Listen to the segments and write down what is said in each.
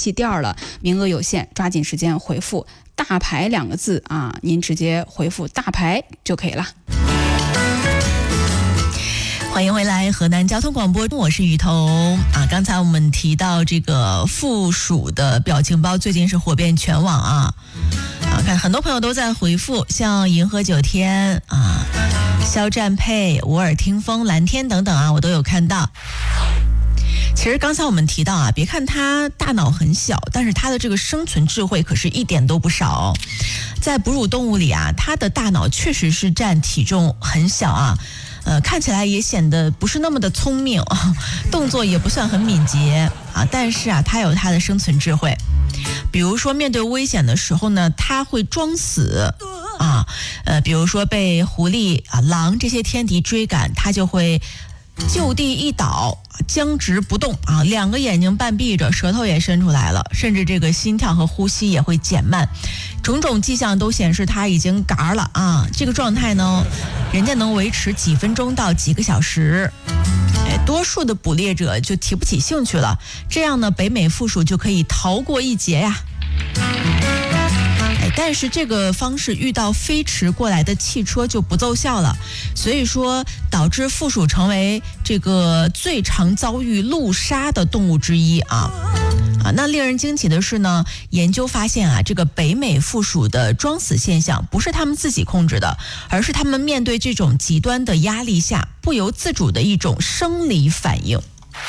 气垫了，名额有限，抓紧时间回复大牌2个字啊，您直接回复大牌就可以了。 欢迎回来，河南交通广播，我是雨桐啊。刚才我们提到这个附属的表情包最近是火遍全网啊，看很多朋友都在回复，像银河9天啊、肖战配、吾尔听风、蓝天等等啊，我都有看到。其实刚才我们提到啊，别看他大脑很小，但是他的这个生存智慧可是一点都不少。在哺乳动物里啊，他的大脑确实是占体重很小啊。看起来也显得不是那么的聪明啊，动作也不算很敏捷啊，但是啊，他有他的生存智慧。比如说面对危险的时候呢，他会装死啊，比如说被狐狸啊、狼这些天敌追赶，他就会就地一倒，僵直不动啊，2个眼睛半闭着，舌头也伸出来了，甚至这个心跳和呼吸也会减慢，种种迹象都显示他已经嘎了啊。这个状态呢，人家能维持几分钟到几个小时，多数的捕猎者就提不起兴趣了。这样呢，北美负鼠就可以逃过一劫呀。但是这个方式遇到飞驰过来的汽车就不奏效了，所以说导致负鼠成为这个最常遭遇路杀的动物之一啊。那令人惊奇的是呢，研究发现啊，这个北美负鼠的装死现象不是他们自己控制的，而是他们面对这种极端的压力下不由自主的一种生理反应。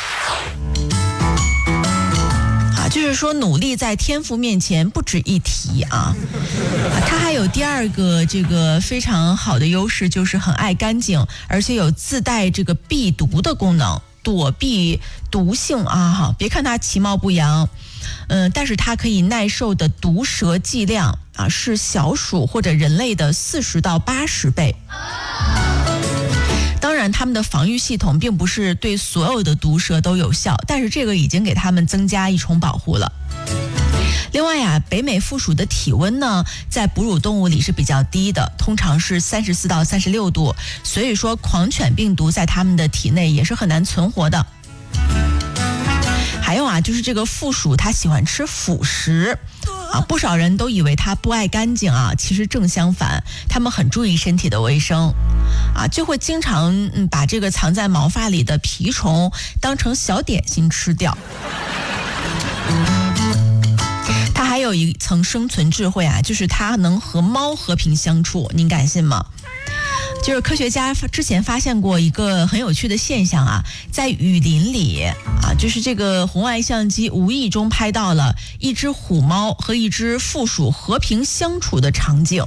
就是说努力在天赋面前不值一提啊。它还有第二个这个非常好的优势，就是很爱干净，而且有自带这个避毒的功能，躲避毒性啊。别看它其貌不扬，但是它可以耐受的毒蛇剂量啊是小鼠或者人类的40到80倍。当然，他们的防御系统并不是对所有的毒蛇都有效，但是这个已经给他们增加一重保护了。另外呀，北美负鼠的体温呢，在哺乳动物里是比较低的，通常是34到36度，所以说狂犬病毒在它们的体内也是很难存活的。还有啊，就是这个负鼠它喜欢吃腐食啊，不少人都以为它不爱干净啊，其实正相反，它们很注意身体的卫生啊，就会经常把这个藏在毛发里的蜱虫当成小点心吃掉。它还有一层生存智慧啊，就是它能和猫和平相处，您敢信吗？就是科学家之前发现过一个很有趣的现象啊，在雨林里啊，就是这个红外相机无意中拍到了一只虎猫和一只负鼠和平相处的场景。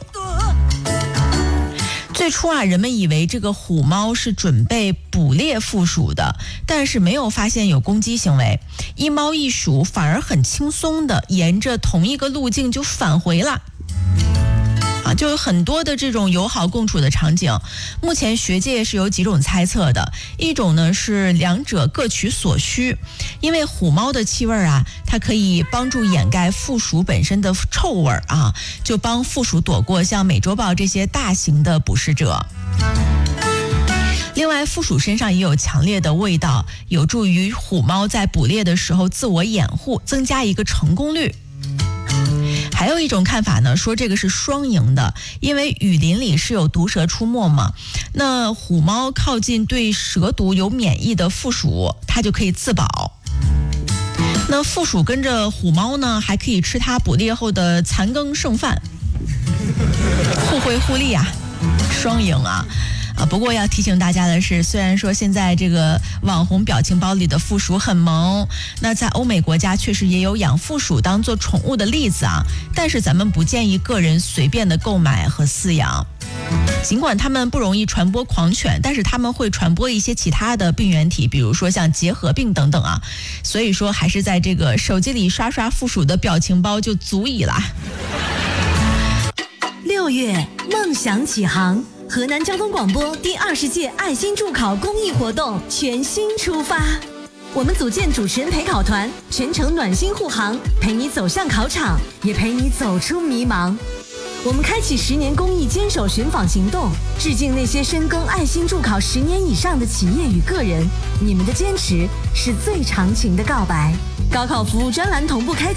最初啊，人们以为这个虎猫是准备捕猎负鼠的，但是没有发现有攻击行为，一猫一鼠反而很轻松的沿着同一个路径就返回了。就有很多的这种友好共处的场景。目前学界是有几种猜测的，一种呢是两者各取所需，因为虎猫的气味啊，它可以帮助掩盖负鼠本身的臭味啊，就帮负鼠躲过像美洲豹这些大型的捕食者。另外，负鼠身上也有强烈的味道，有助于虎猫在捕猎的时候自我掩护，增加一个成功率。还有一种看法呢，说这个是双赢的，因为雨林里是有毒蛇出没嘛，那虎猫靠近对蛇毒有免疫的负鼠，它就可以自保。那负鼠跟着虎猫呢，还可以吃它捕猎后的残羹剩饭，互惠互利啊，双赢啊。不过要提醒大家的是，虽然说现在这个网红表情包里的负鼠很萌，那在欧美国家确实也有养负鼠当做宠物的例子啊，但是咱们不建议个人随便的购买和饲养。尽管它们不容易传播狂犬，但是它们会传播一些其他的病原体，比如说像结核病等等啊，所以说还是在这个手机里刷刷负鼠的表情包就足以了。 6月，梦想起航。河南交通广播第20届爱心助考公益活动全新出发，我们组建主持人陪考团，全程暖心护航，陪你走向考场，也陪你走出迷茫。我们开启10年公益坚守寻访行动，致敬那些深耕爱心助考10年以上的企业与个人，你们的坚持是最长情的告白。高考服务专栏同步开启